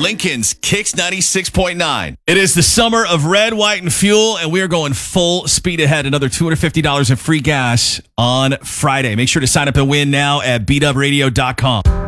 Lincoln's Kicks 96.9. It is the summer of red, white, and fuel, and we are going full speed ahead. Another $250 in free gas on Friday. Make sure to sign up and win now at beatupradio.com.